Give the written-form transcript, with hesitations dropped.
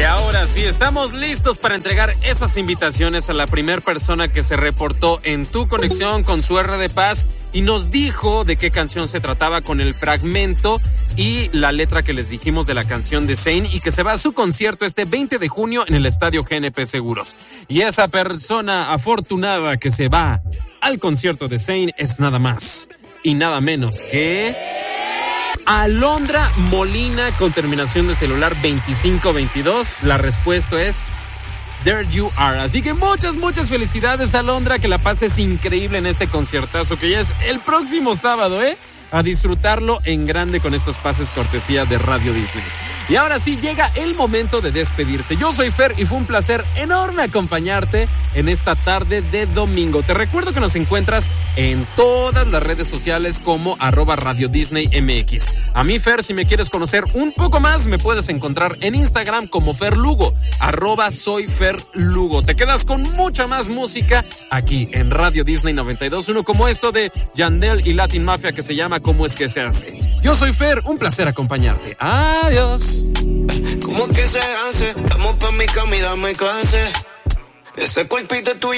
ahora sí, estamos listos para entregar esas invitaciones a la primera persona que se reportó en Tu Conexión con su R de Paz y nos dijo de qué canción se trataba con el fragmento y la letra que les dijimos de la canción de Zayn y que se va a su concierto este 20 de junio en el Estadio GNP Seguros. Y esa persona afortunada que se va al concierto de Zayn es nada más y nada menos que Alondra Molina con terminación de celular 2522. La respuesta es There You Are. Así que muchas felicidades, Alondra, que la pases increíble en este conciertazo que ya es el próximo sábado, a disfrutarlo en grande con estos pases cortesía de Radio Disney. Y ahora sí llega el momento de despedirse. Yo soy Fer y fue un placer enorme acompañarte en esta tarde de domingo. Te recuerdo que nos encuentras en todas las redes sociales como @Radio Disney MX. A mí, Fer, si me quieres conocer un poco más, me puedes encontrar en Instagram como Fer Lugo, @soyferlugo. Te quedas con mucha más música aquí en Radio Disney 92.1 como esto de Yandel y Latin Mafia que se llama ¿Cómo es que se hace? Yo soy Fer, un placer acompañarte. Adiós. ¿Cómo que se hace? Vamos pa' mi cama y dame clase. Ese cuerpito tuyo